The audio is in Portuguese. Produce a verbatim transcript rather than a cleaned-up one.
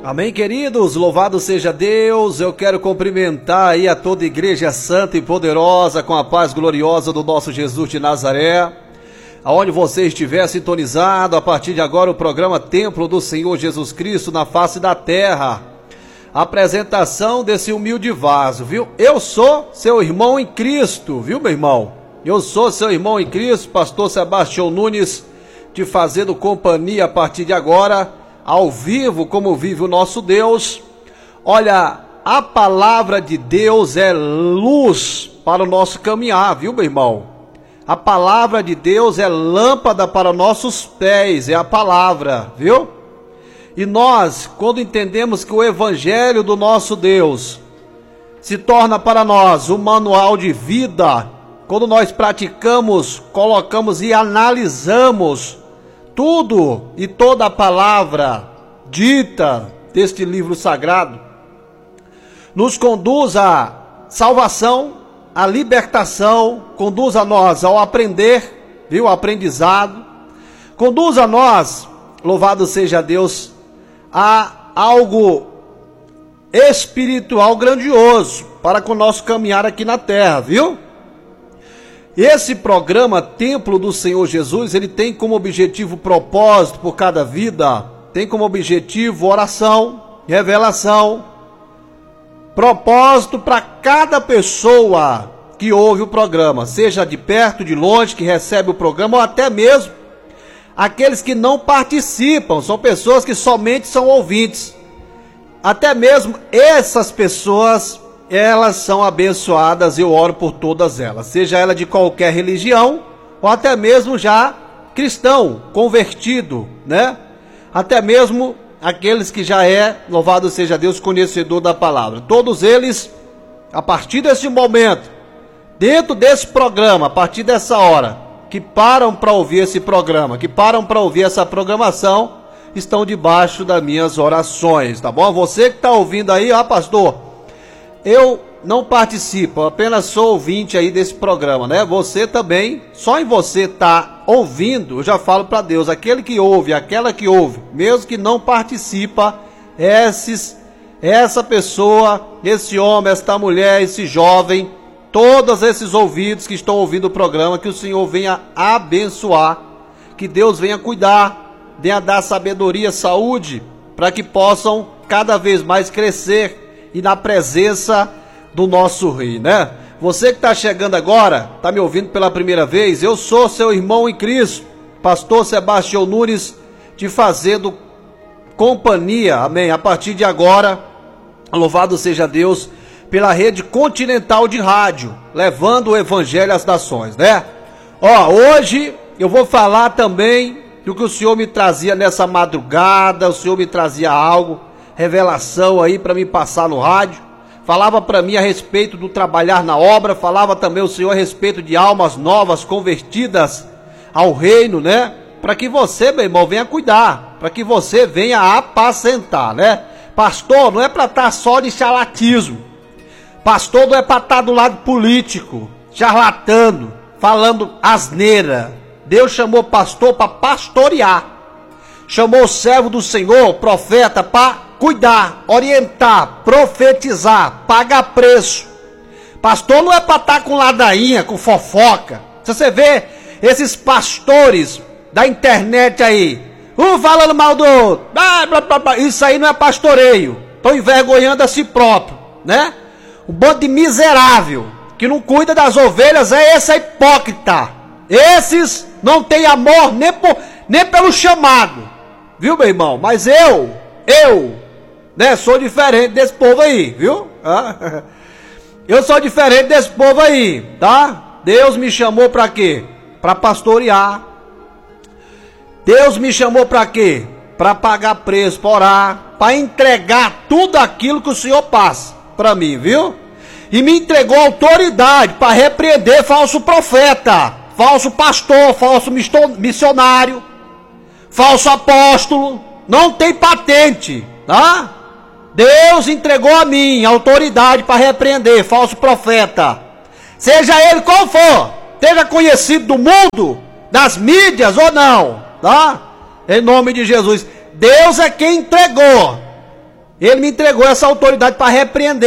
Amém, queridos, louvado seja Deus. Eu quero cumprimentar aí a toda a igreja santa e poderosa com a paz gloriosa do nosso Jesus de Nazaré. Aonde você estiver sintonizado, a partir de agora o programa Templo do Senhor Jesus Cristo na face da terra. Apresentação desse humilde vaso, viu? Eu sou seu irmão em Cristo, viu, meu irmão? Eu sou seu irmão em Cristo, pastor Sebastião Nunes, te fazendo companhia a partir de agora, ao vivo, como vive o nosso Deus. Olha, a palavra de Deus é luz para o nosso caminhar, viu, meu irmão? A palavra de Deus é lâmpada para nossos pés, é a palavra, viu? E nós, quando entendemos que o evangelho do nosso Deus se torna para nós um manual de vida, quando nós praticamos, colocamos e analisamos tudo e toda a palavra dita deste livro sagrado, nos conduz à salvação, à libertação, conduz a nós ao aprender, viu, aprendizado, conduz a nós, louvado seja Deus, a algo espiritual grandioso para com o nosso caminhar aqui na terra, viu? Esse programa Templo do Senhor Jesus, ele tem como objetivo propósito por cada vida, tem como objetivo oração, revelação, propósito para cada pessoa que ouve o programa, seja de perto, de longe, que recebe o programa, ou até mesmo aqueles que não participam, são pessoas que somente são ouvintes. Até mesmo essas pessoas, elas são abençoadas, eu oro por todas elas, seja ela de qualquer religião, ou até mesmo já cristão, convertido, né? Até mesmo aqueles que já é, louvado seja Deus, conhecedor da palavra. Todos eles, a partir desse momento, dentro desse programa, a partir dessa hora, que param para ouvir esse programa, que param para ouvir essa programação, estão debaixo das minhas orações, tá bom? Você que está ouvindo aí, ó, pastor, eu não participo, apenas sou ouvinte aí desse programa, né? Você também, só em você estar ouvindo, eu já falo para Deus, aquele que ouve, aquela que ouve, mesmo que não participa, esses, essa pessoa, esse homem, esta mulher, esse jovem, todos esses ouvidos que estão ouvindo o programa, que o Senhor venha abençoar, que Deus venha cuidar, venha dar sabedoria, saúde, para que possam cada vez mais crescer e na presença do nosso Rei, né? Você que está chegando agora, está me ouvindo pela primeira vez, eu sou seu irmão em Cristo, pastor Sebastião Nunes, te fazendo companhia, amém? A partir de agora, louvado seja Deus, pela rede continental de rádio, levando o evangelho às nações, né? Ó, hoje eu vou falar também do que o Senhor me trazia nessa madrugada, o Senhor me trazia algo, revelação aí para me passar no rádio, falava para mim a respeito do trabalhar na obra, falava também o Senhor a respeito de almas novas convertidas ao reino, né? Para que você, meu irmão, venha cuidar, para que você venha apacentar, né? Pastor, não é para estar só de charlatismo, pastor não é para estar do lado político, charlatando, falando asneira. Deus chamou pastor para pastorear, chamou o servo do Senhor, profeta, para cuidar, orientar, profetizar, pagar preço. Pastor não é para estar com ladainha, com fofoca. Se você vê esses pastores da internet aí, um falando mal do outro, isso aí não é pastoreio, estão envergonhando a si próprio, né? O bando de miserável que não cuida das ovelhas é esse hipócrita. Esses não tem amor nem, por, nem pelo chamado, viu, meu irmão? Mas eu, eu, né, sou diferente desse povo aí, viu? Ah, eu sou diferente desse povo aí, tá? Deus me chamou para quê? Para pastorear. Deus me chamou para quê? Para pagar preço, para orar, para entregar tudo aquilo que o Senhor passa para mim, viu? E me entregou autoridade para repreender falso profeta, falso pastor, falso missionário, falso apóstolo. Não tem patente, tá? Deus entregou a mim autoridade para repreender falso profeta, seja ele qual for, seja conhecido do mundo, das mídias ou não, tá? Em nome de Jesus. Deus é quem entregou Ele me entregou essa autoridade para repreender